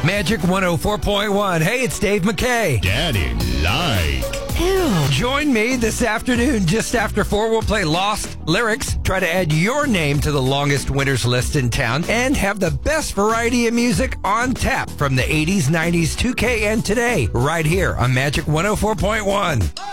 Magic 104.1. Hey, it's Dave McKay. Daddy like. Ew. Join me this afternoon just after 4. We'll play Lost Lyrics, try to add your name to the longest winners list in town, and have the best variety of music on tap from the 80s, 90s, 2K, and today, right here on Magic 104.1.